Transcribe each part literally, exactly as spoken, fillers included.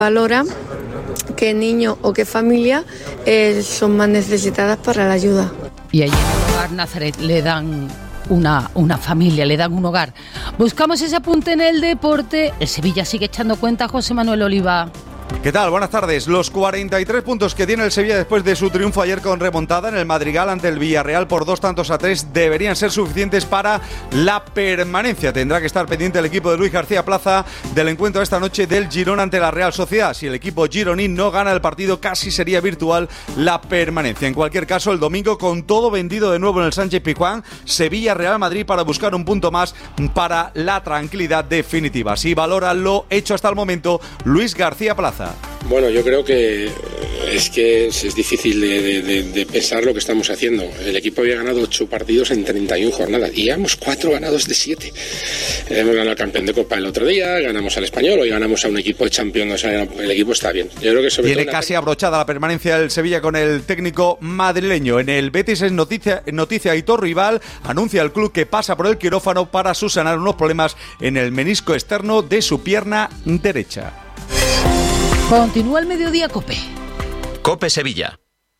valora qué niño o qué familia eh, son más necesitadas para la ayuda. Y allí en el hogar Nazaret le dan una, una familia, le dan un hogar. Buscamos ese apunte en el deporte. El Sevilla sigue echando cuenta. José Manuel Oliva. ¿Qué tal? Buenas tardes. Los cuarenta y tres puntos que tiene el Sevilla después de su triunfo ayer con remontada en el Madrigal ante el Villarreal por dos tantos a tres deberían ser suficientes para la permanencia. Tendrá que estar pendiente el equipo de Luis García Plaza del encuentro esta noche del Girona ante la Real Sociedad. Si el equipo gironí no gana el partido, casi sería virtual la permanencia. En cualquier caso, el domingo, con todo vendido de nuevo en el Sánchez-Pizjuán, Sevilla-Real Madrid para buscar un punto más para la tranquilidad definitiva. Así valora lo hecho hasta el momento Luis García Plaza. Bueno, yo creo que es que es difícil de, de, de pensar lo que estamos haciendo. El equipo había ganado ocho partidos en treinta y una jornadas y llevamos cuatro ganados de siete. Hemos ganado al campeón de Copa el otro día, ganamos al Español, hoy ganamos a un equipo de Champions. O sea, el equipo está bien. Yo creo que sobre Tiene todo casi la... abrochada la permanencia del Sevilla con el técnico madrileño. En el Betis es noticia, noticia Aitor Rival, anuncia el club que pasa por el quirófano para subsanar unos problemas en el menisco externo de su pierna derecha. Continúa el Mediodía COPE. COPE Sevilla.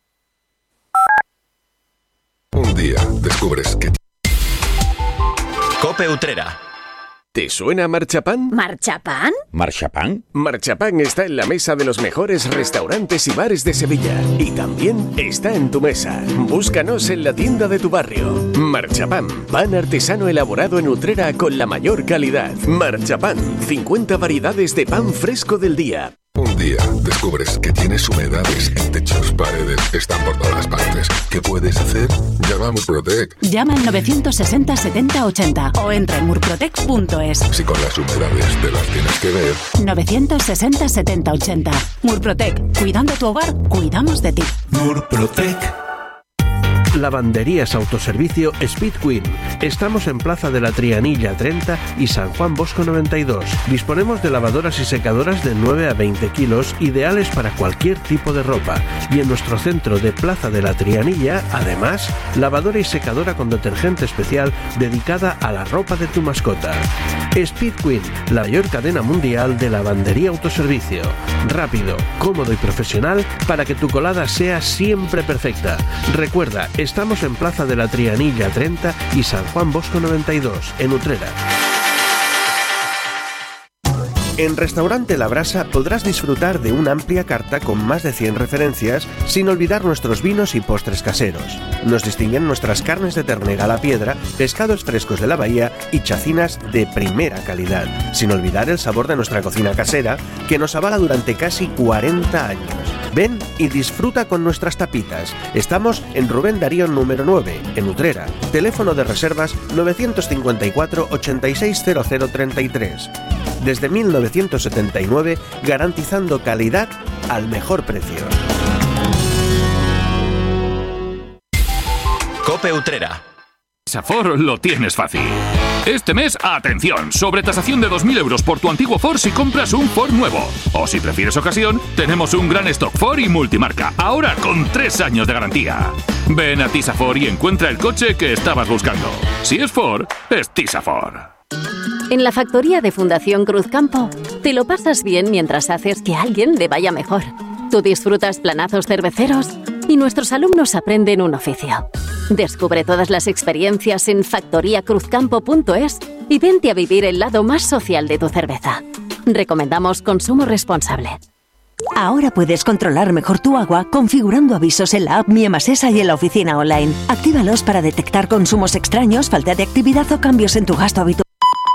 Un día descubres que... COPE Utrera. ¿Te suena Marchapán? ¿Marchapán? ¿Marchapán? Marchapán está en la mesa de los mejores restaurantes y bares de Sevilla. Y también está en tu mesa. Búscanos en la tienda de tu barrio. Marchapán, pan artesano elaborado en Utrera con la mayor calidad. Marchapán, cincuenta variedades de pan fresco del día. Un día descubres que tienes humedades en techos, paredes, están por todas partes. ¿Qué puedes hacer? Llama a Murprotec. Llama al novecientos sesenta setenta ochenta o entra en murprotec punto es. Si con las humedades te las tienes que ver. novecientos sesenta setenta ochenta. Murprotec. Cuidando tu hogar, cuidamos de ti. Murprotec. Lavanderías Autoservicio Speed Queen. Estamos en Plaza de la Trianilla treinta y San Juan Bosco noventa y dos. Disponemos de lavadoras y secadoras de nueve a veinte kilos, ideales para cualquier tipo de ropa. Y en nuestro centro de Plaza de la Trianilla, además, lavadora y secadora con detergente especial dedicada a la ropa de tu mascota. Speed Queen, la mayor cadena mundial de lavandería autoservicio. Rápido, cómodo y profesional para que tu colada sea siempre perfecta. Recuerda, estamos en Plaza de la Trianilla treinta y San Juan Bosco noventa y dos, en Utrera. En Restaurante La Brasa podrás disfrutar de una amplia carta con más de cien referencias, sin olvidar nuestros vinos y postres caseros. Nos distinguen nuestras carnes de ternera a la piedra, pescados frescos de la bahía y chacinas de primera calidad, sin olvidar el sabor de nuestra cocina casera, que nos avala durante casi cuarenta años. Ven y disfruta con nuestras tapitas. Estamos en Rubén Darío número nueve, en Utrera. Teléfono de reservas novecientos cincuenta y cuatro ochenta y seis cero cero treinta y tres. Desde mil novecientos setenta y nueve, garantizando calidad al mejor precio. COPE Utrera. Ford lo tienes fácil. Este mes, atención, sobretasación de dos mil euros por tu antiguo Ford si compras un Ford nuevo. O si prefieres ocasión, tenemos un gran stock Ford y multimarca, ahora con tres años de garantía. Ven a Tisa Ford y encuentra el coche que estabas buscando. Si es Ford, es Tisa Ford. En la factoría de Fundación Cruzcampo, te lo pasas bien mientras haces que a alguien le vaya mejor. Tú disfrutas planazos cerveceros y nuestros alumnos aprenden un oficio. Descubre todas las experiencias en factoría cruzcampo punto es y vente a vivir el lado más social de tu cerveza. Recomendamos consumo responsable. Ahora puedes controlar mejor tu agua configurando avisos en la app Mi Emasesa y en la oficina online. Actívalos para detectar consumos extraños, falta de actividad o cambios en tu gasto habitual.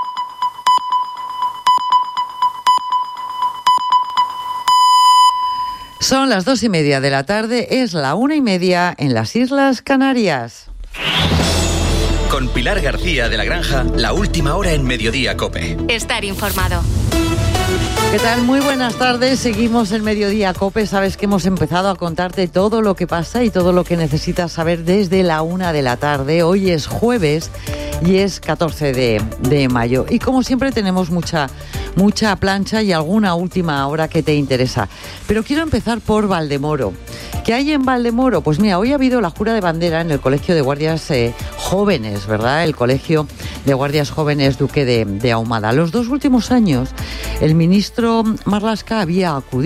Son las dos y media de la tarde, es la una y media en las Islas Canarias. Con Pilar García de la Granja, la última hora en Mediodía COPE. Estar informado. ¿Qué tal? Muy buenas tardes. Seguimos en Mediodía COPE. Sabes que hemos empezado a contarte todo lo que pasa y todo lo que necesitas saber desde la una de la tarde. Hoy es jueves y es catorce de mayo. Y como siempre tenemos mucha, mucha plancha y alguna última hora que te interesa. Pero quiero empezar por Valdemoro. ¿Qué hay en Valdemoro? Pues mira, hoy ha habido la jura de bandera en el Colegio de Guardias eh, Jóvenes, ¿verdad? El colegio de Guardias Jóvenes Duque de, de Ahumada. Los dos últimos años, el ministro Marlaska había acudido